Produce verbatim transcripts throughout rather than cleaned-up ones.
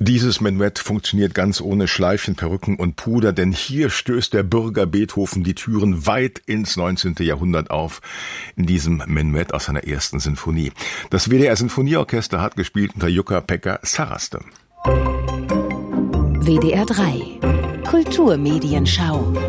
Dieses Menuett funktioniert ganz ohne Schleifchen, Perücken und Puder, denn hier stößt der Bürger Beethoven die Türen weit ins neunzehnte Jahrhundert auf, in diesem Menuett aus seiner ersten Sinfonie. Das W D R-Sinfonieorchester hat gespielt unter Jukka-Pekka Saraste. W D R drei Kulturmedienschau.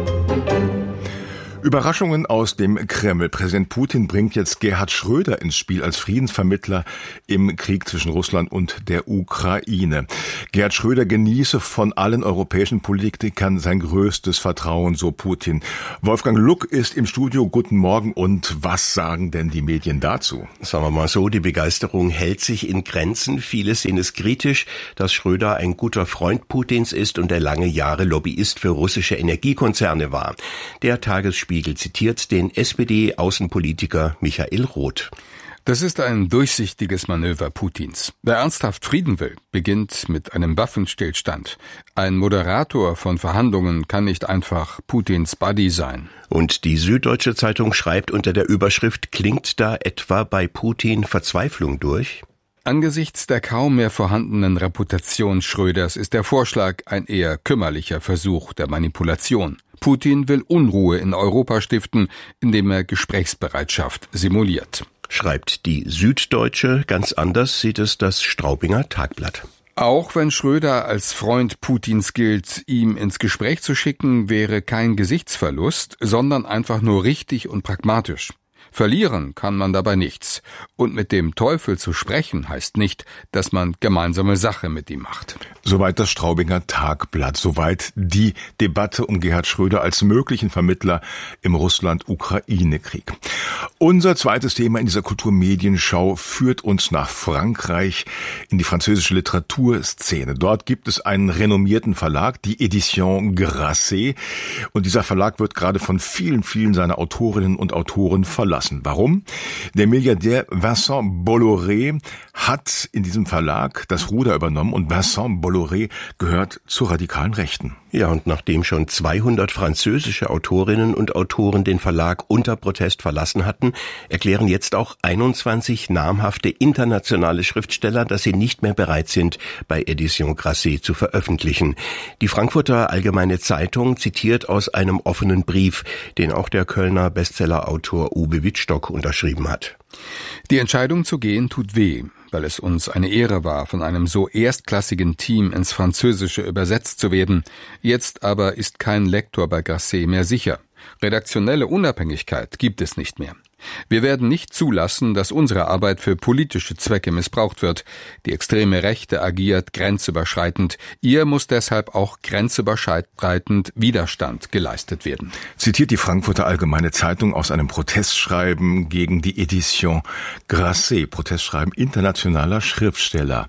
Überraschungen aus dem Kreml. Präsident Putin bringt jetzt Gerhard Schröder ins Spiel als Friedensvermittler im Krieg zwischen Russland und der Ukraine. Gerhard Schröder genieße von allen europäischen Politikern sein größtes Vertrauen, so Putin. Wolfgang Luck ist im Studio. Guten Morgen. Und was sagen denn die Medien dazu? Sagen wir mal so, die Begeisterung hält sich in Grenzen. Viele sehen es kritisch, dass Schröder ein guter Freund Putins ist und er lange Jahre Lobbyist für russische Energiekonzerne war. Der Tagesspiegel Spiegel zitiert den S P D-Außenpolitiker Michael Roth. Das ist ein durchsichtiges Manöver Putins. Wer ernsthaft Frieden will, beginnt mit einem Waffenstillstand. Ein Moderator von Verhandlungen kann nicht einfach Putins Buddy sein. Und die Süddeutsche Zeitung schreibt unter der Überschrift, klingt da etwa bei Putin Verzweiflung durch? Angesichts der kaum mehr vorhandenen Reputation Schröders ist der Vorschlag ein eher kümmerlicher Versuch der Manipulation. Putin will Unruhe in Europa stiften, indem er Gesprächsbereitschaft simuliert. Schreibt die Süddeutsche, ganz anders sieht es das Straubinger Tagblatt. Auch wenn Schröder als Freund Putins gilt, ihm ins Gespräch zu schicken, wäre kein Gesichtsverlust, sondern einfach nur richtig und pragmatisch. Verlieren kann man dabei nichts. Und mit dem Teufel zu sprechen heißt nicht, dass man gemeinsame Sache mit ihm macht. Soweit das Straubinger Tagblatt. Soweit die Debatte um Gerhard Schröder als möglichen Vermittler im Russland-Ukraine-Krieg. Unser zweites Thema in dieser Kulturmedienschau führt uns nach Frankreich in die französische Literaturszene. Dort gibt es einen renommierten Verlag, die Edition Grasset. Und dieser Verlag wird gerade von vielen, vielen seiner Autorinnen und Autoren verlassen. Warum? Der Milliardär Vincent Bolloré hat in diesem Verlag das Ruder übernommen und Vincent Bolloré gehört zur radikalen Rechten. Ja, und nachdem schon zweihundert französische Autorinnen und Autoren den Verlag unter Protest verlassen hatten, erklären jetzt auch einundzwanzig namhafte internationale Schriftsteller, dass sie nicht mehr bereit sind, bei Edition Grasset zu veröffentlichen. Die Frankfurter Allgemeine Zeitung zitiert aus einem offenen Brief, den auch der Kölner Bestsellerautor Uwe Wittstock unterschrieben hat. Die Entscheidung zu gehen tut weh, weil es uns eine Ehre war, von einem so erstklassigen Team ins Französische übersetzt zu werden. Jetzt aber ist kein Lektor bei Grasset mehr sicher. Redaktionelle Unabhängigkeit gibt es nicht mehr. Wir werden nicht zulassen, dass unsere Arbeit für politische Zwecke missbraucht wird. Die extreme Rechte agiert grenzüberschreitend. Ihr muss deshalb auch grenzüberschreitend Widerstand geleistet werden. Zitiert die Frankfurter Allgemeine Zeitung aus einem Protestschreiben gegen die Edition Grasset, Protestschreiben internationaler Schriftsteller.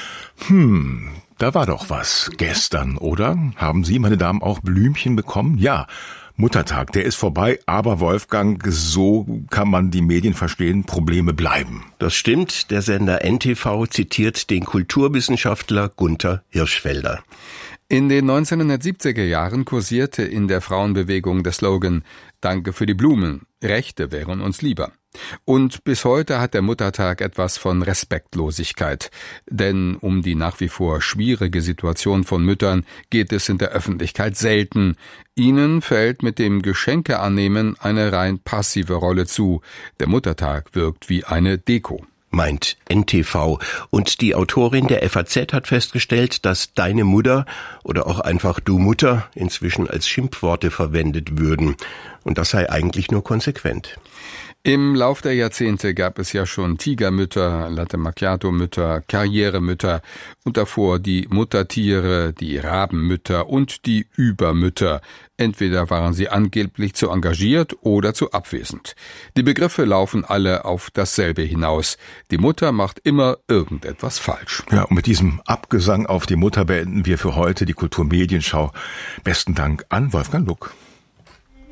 Hm, da war doch was gestern, oder? Haben Sie, meine Damen, auch Blümchen bekommen? Ja. Muttertag, der ist vorbei, aber Wolfgang, so kann man die Medien verstehen, Probleme bleiben. Das stimmt, der Sender N T V zitiert den Kulturwissenschaftler Gunther Hirschfelder. In den neunzehnhundertsiebziger Jahren kursierte in der Frauenbewegung der Slogan »Danke für die Blumen, Rechte wären uns lieber«. Und bis heute hat der Muttertag etwas von Respektlosigkeit. Denn um die nach wie vor schwierige Situation von Müttern geht es in der Öffentlichkeit selten. Ihnen fällt mit dem Geschenkeannehmen eine rein passive Rolle zu. Der Muttertag wirkt wie eine Deko. Meint N T V. Und die Autorin der F A Z hat festgestellt, dass deine Mutter oder auch einfach du Mutter inzwischen als Schimpfworte verwendet würden. Und das sei eigentlich nur konsequent. Im Lauf der Jahrzehnte gab es ja schon Tigermütter, Latte Macchiato-Mütter, Karrieremütter und davor die Muttertiere, die Rabenmütter und die Übermütter. Entweder waren sie angeblich zu engagiert oder zu abwesend. Die Begriffe laufen alle auf dasselbe hinaus. Die Mutter macht immer irgendetwas falsch. Ja, und mit diesem Abgesang auf die Mutter beenden wir für heute die Kulturmedienschau. Besten Dank an Wolfgang Luck.